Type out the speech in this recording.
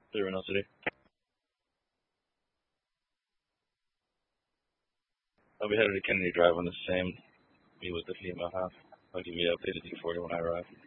through Reno City. I'll be headed to Kennedy Drive on the same. Me with the female half. I'll give you an updated D40 when I arrive.